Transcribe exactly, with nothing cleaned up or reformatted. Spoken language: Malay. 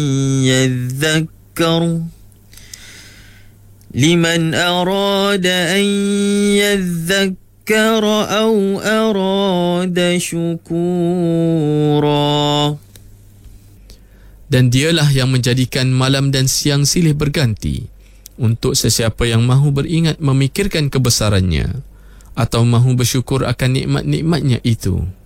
يذكر لمن أراد أن يذكر أو أراد شكورا. Dan dialah yang menjadikan malam dan siang silih berganti untuk sesiapa yang mahu beringat memikirkan kebesarannya atau mahu bersyukur akan nikmat-nikmatnya itu.